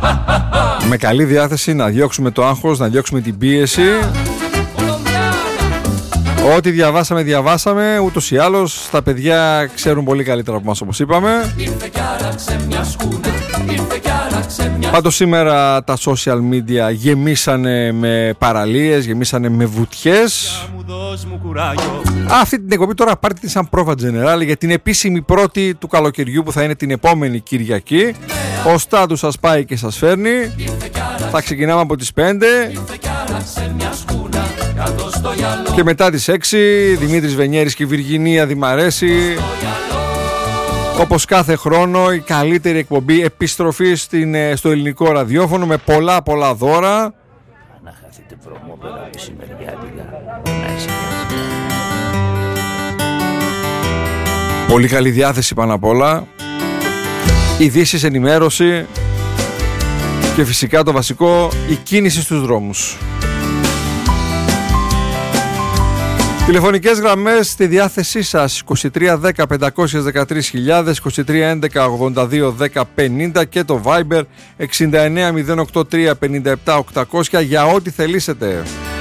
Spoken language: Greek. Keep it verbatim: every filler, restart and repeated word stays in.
Με καλή διάθεση να διώξουμε το άγχος, να διώξουμε την πίεση. Ό,τι διαβάσαμε, διαβάσαμε. Ούτως ή άλλως τα παιδιά ξέρουν πολύ καλύτερα από μας, όπως είπαμε. Πάντως σήμερα τα social media γεμίσανε με παραλίες, γεμίσανε με βουτιές. Αυτή την εκπομπή τώρα πάρτε την σαν πρόβα general για την επίσημη πρώτη του καλοκαιριού που θα είναι την επόμενη Κυριακή. Ο Στάτου σας πάει και σας φέρνει. Θα ξεκινάμε από τις πέντε και μετά τις έξι Δημήτρης Βενιέρης και η Βυργινία Δημαρέση. Όπως κάθε χρόνο η καλύτερη εκπομπή επιστροφή στην, στο ελληνικό ραδιόφωνο με πολλά πολλά δώρα. Αν χαθείτε προμόπερα μεσημεριάτικα, να είσαι. Πολύ καλή διάθεση πάνω απ' όλα. Ειδήσεις, ενημέρωση και φυσικά το βασικό, η κίνηση στους δρόμους. Τηλεφωνικές γραμμές στη διάθεσή σας είκοσι τρία δέκα πεντακόσια δεκατρείς χιλιάδες, είκοσι τρία έντεκα ογδόντα δύο δέκα πενήντα και το Viber εξήντα εννέα μηδέν οκτώ τρία πενήντα επτά οκτακόσια για ό,τι θελήσετε.